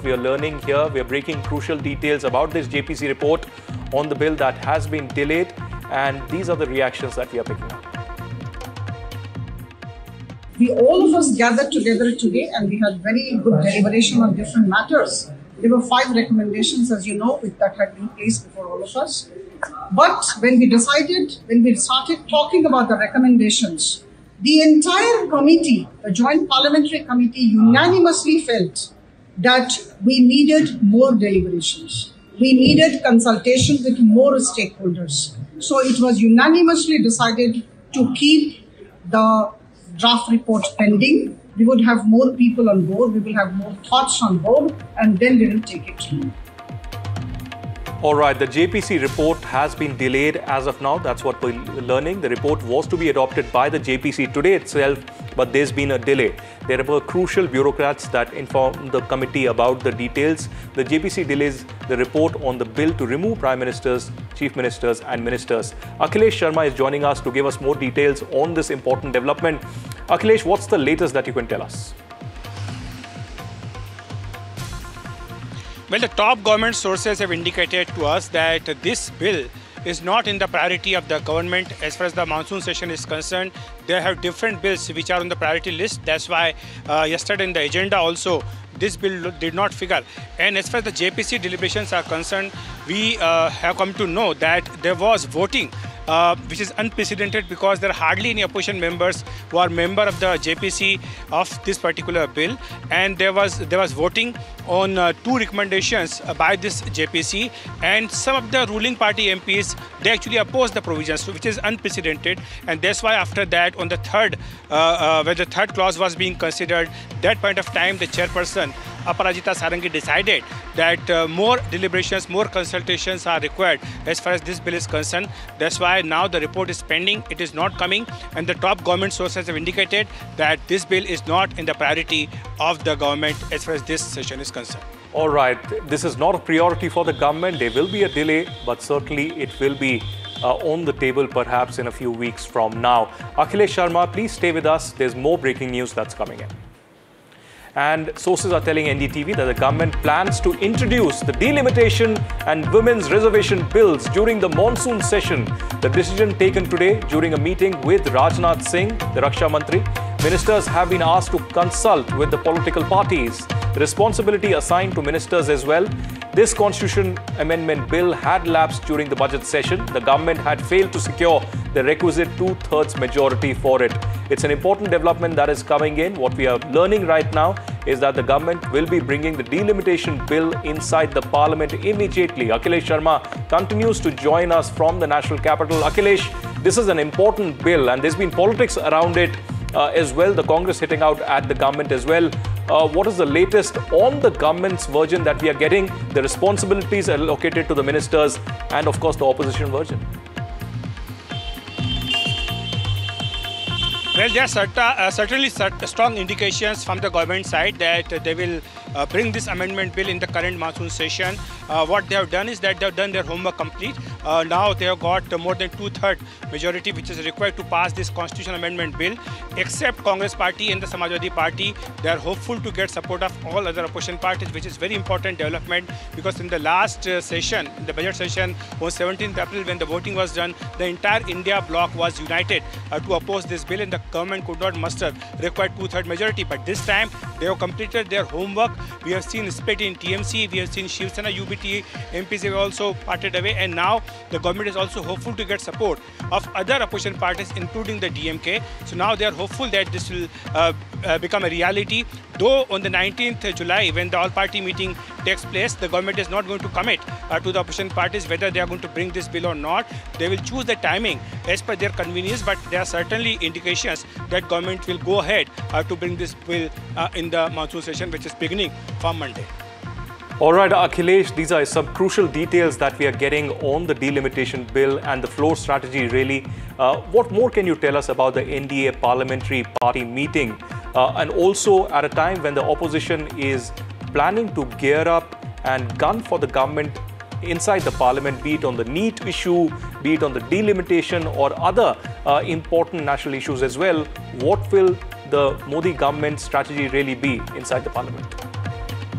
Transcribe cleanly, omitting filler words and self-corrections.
we are learning here. We are breaking crucial details about this JPC report on the bill that has been delayed, and these are the reactions that we are picking up. All of us gathered together today and we had very good deliberation on different matters. There were 5 recommendations, as you know, that had been placed before all of us. But when we started talking about the recommendations, the entire committee, the Joint Parliamentary Committee, unanimously felt that we needed more deliberations. We needed consultation with more stakeholders. So it was unanimously decided to keep the draft report pending. We would have more people on board, we will have more thoughts on board, and then we will take it. All right, the JPC report has been delayed as of now. That's what we're learning. The report was to be adopted by the JPC today itself, but there's been a delay. There were crucial bureaucrats that informed the committee about the details. The JPC delays the report on the bill to remove Prime Ministers, Chief Ministers and Ministers. Akhilesh Sharma is joining us to give us more details on this important development. Akhilesh, what's the latest that you can tell us? Well, the top government sources have indicated to us that this bill is not in the priority of the government as far as the monsoon session is concerned. They have different bills which are on the priority list. That's why yesterday in the agenda also this bill did not figure. And as far as the JPC deliberations are concerned, we have come to know that there was voting which is unprecedented because there are hardly any opposition members who are member of the JPC of this particular bill, and there was voting on 2 recommendations by this JPC, and some of the ruling party MPs, they actually opposed the provisions, which is unprecedented. And that's why after that, on the third where the third clause was being considered, that point of time the chairperson Aparajita Sarangi decided that more deliberations, more consultations are required as far as this bill is concerned. That's why now the report is pending. It is not coming, and the top government sources have indicated that this bill is not in the priority of the government as far as this session is concerned. All right, this is not a priority for the government. There will be a delay, but certainly it will be on the table perhaps in a few weeks from now. Akhilesh Sharma, please stay with us. There's more breaking news that's coming in. And sources are telling NDTV that the government plans to introduce the delimitation and women's reservation bills during the monsoon session. The decision taken today during a meeting with Rajnath Singh, the Raksha Mantri. Ministers have been asked to consult with the political parties. The responsibility assigned to ministers as well. This constitution amendment bill had lapsed during the budget session. The government had failed to secure the requisite 2/3 majority for it. It's an important development that is coming in. What we are learning right now is that the government will be bringing the delimitation bill inside the parliament immediately. Akhilesh Sharma continues to join us from the national capital. Akhilesh, this is an important bill and there's been politics around it as well. The Congress hitting out at the government as well. What is the latest on the government's version that we are getting, the responsibilities allocated to the ministers and of course the opposition version? Well, there are certainly strong indications from the government side that they will bring this amendment bill in the current monsoon session. What they have done is that they have done their homework complete. Now they have got more than 2/3 majority which is required to pass this constitutional amendment bill. Except Congress party and the Samajwadi party, they are hopeful to get support of all other opposition parties, which is very important development because in the last session, in the budget session on 17th April when the voting was done, the entire India bloc was united to oppose this bill, and the government could not muster required 2/3 majority. But this time they have completed their homework. We have seen split in TMC, we have seen Shiv Sena UBT MPs have also parted away, and now the government is also hopeful to get support of other opposition parties including the DMK. So now they are hopeful that this will become a reality. Though on the 19th July when the all-party meeting takes place, the government is not going to commit to the opposition parties whether they are going to bring this bill or not. They will choose the timing as per their convenience, but there are certainly indications that government will go ahead to bring this bill in the monsoon session, which is beginning from Monday. All right, Akhilesh, these are some crucial details that we are getting on the delimitation bill and the floor strategy, really. What more can you tell us about the NDA parliamentary party meeting? And also at a time when the opposition is planning to gear up and gun for the government inside the parliament, be it on the NEET issue, be it on the delimitation or other important national issues as well. What will the Modi government strategy really be inside the parliament?